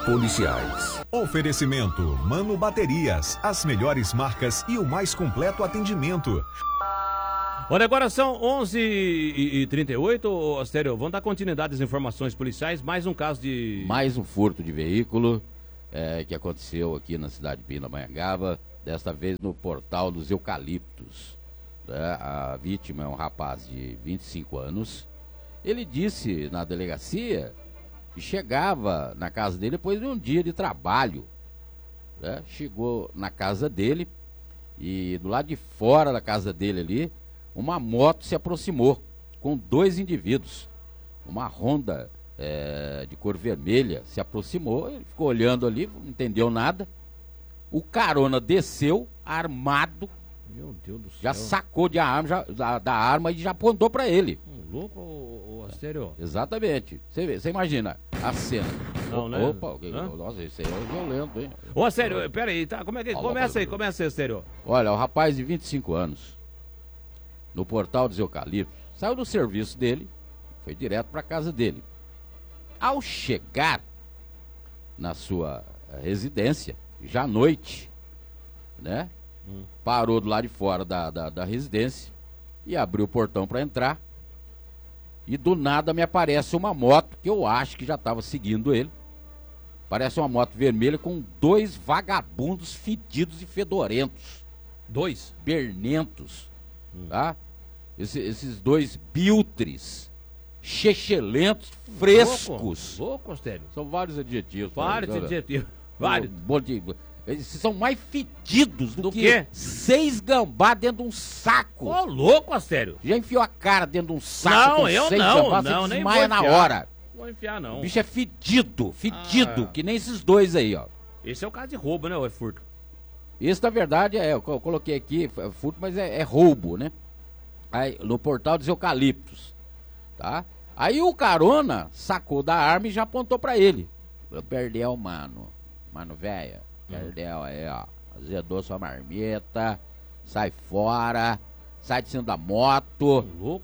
policiais. Oferecimento Mano Baterias, as melhores marcas e o mais completo atendimento. Olha, agora são 11h38, Astério, vamos dar continuidade às informações policiais, mais um caso de... Mais um furto de veículo que aconteceu aqui na cidade de Pindamonhangaba, desta vez no Portal dos Eucaliptos. A vítima é um rapaz de 25 anos. Ele disse na delegacia que chegava na casa dele depois de um dia de trabalho. Chegou na casa dele e do lado de fora da casa dele ali, uma moto se aproximou com dois indivíduos. Uma Honda de cor vermelha se aproximou, ele ficou olhando ali, não entendeu nada. O carona desceu, armado. Meu Deus do céu. Já sacou da arma e já apontou pra ele. Louco, Astério? Exatamente. Você imagina a cena. Não, né? Opa, nossa, isso aí é violento, hein? Ô, Astério, peraí, tá? Como é que... Começa aí, Astério. Olha, o rapaz de 25 anos, no Portal dos Eucaliptos, saiu do serviço dele, foi direto pra casa dele. Ao chegar na sua residência, já à noite, né? Parou do lado de fora da residência e abriu o portão para entrar. E do nada me aparece uma moto que eu acho que já estava seguindo ele. Parece uma moto vermelha com dois vagabundos fedidos e fedorentos. Dois? Bernentos, tá? Esses dois biltres, chechelentos, frescos. Louco, Astério. São vários adjetivos. Vários adjetivos. Vários. Eles são mais fedidos do que 6 gambá dentro de um saco. Ô, louco, Astério. Já enfiou a cara dentro de um saco não, com eu 6 não, gambá, não, você nem desmaia vou na enfiar. hora. Não vou enfiar, não. O bicho é fedido, que nem esses dois aí, ó. Esse é o caso de roubo, né, ou é furto? Isso, na verdade, eu coloquei aqui, furto, mas é roubo, né? Aí, no Portal dos Eucaliptos, tá? Aí o carona sacou da arma e já apontou pra ele. Eu perdeu, mano, velho. Perdeu aí, ó. Azedou sua marmita, sai fora, sai de cima da moto. Louco,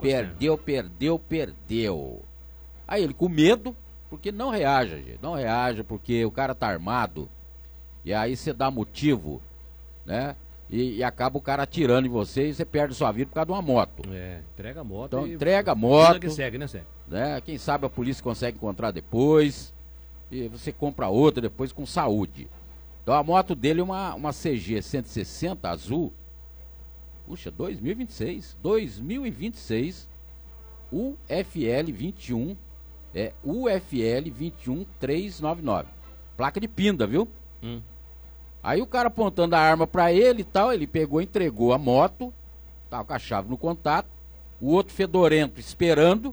perdeu. Aí ele com medo, porque não reaja, gente. Não reaja porque o cara tá armado. E aí você dá motivo, né? E acaba o cara atirando em você e você perde sua vida por causa de uma moto. Entrega a moto. Então entrega a moto. Que segue, né? Quem sabe a polícia consegue encontrar depois. E você compra outra depois com saúde. Então a moto dele é uma CG 160 azul. Puxa, 2026. UFL 21. UFL 21399. Placa de Pinda, viu? Aí o cara apontando a arma pra ele e tal, ele pegou, entregou a moto, tava com a chave no contato. O outro fedorento esperando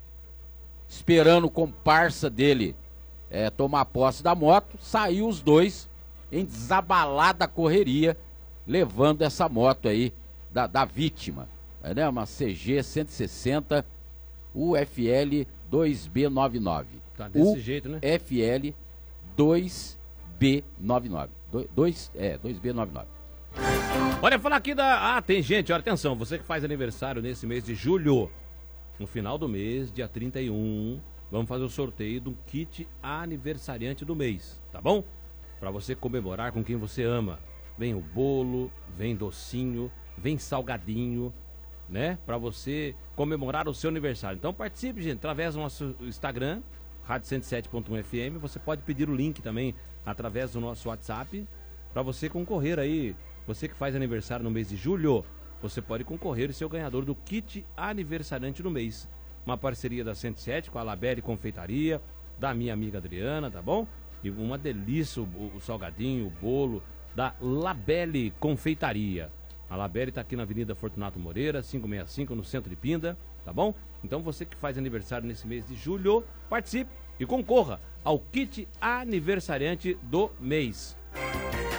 o comparsa dele tomar posse da moto. Saiu os dois em desabalada correria, levando essa moto aí da vítima, né? Uma CG 160 UFL 2B99. Tá desse jeito, né? UFL 2B99. 2B99. Olha, falar aqui da... tem gente, olha, atenção, você que faz aniversário nesse mês de julho, no final do mês, dia 31, vamos fazer o sorteio de um kit aniversariante do mês, tá bom? Pra você comemorar com quem você ama. Vem o bolo, vem docinho, vem salgadinho, né? Pra você comemorar o seu aniversário. Então participe, gente, através do nosso Instagram, rádio107.1fm. Você pode pedir o link também através do nosso WhatsApp pra você concorrer aí. Você que faz aniversário no mês de julho, você pode concorrer e ser o ganhador do kit aniversariante do mês. Uma parceria da 107 com a Labelle Confeitaria, da minha amiga Adriana, tá bom? E uma delícia o salgadinho, o bolo da Labelle Confeitaria. A Labelle está aqui na Avenida Fortunato Moreira, 565, no centro de Pinda, tá bom? Então você que faz aniversário nesse mês de julho, participe e concorra ao kit aniversariante do mês.